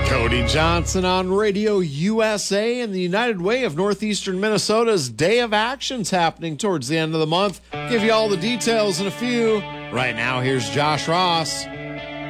Cody Johnson on Radio USA, and the United Way of Northeastern Minnesota's Day of Action's happening towards the end of the month. Give you all the details in a few. Right now, here's Josh Ross.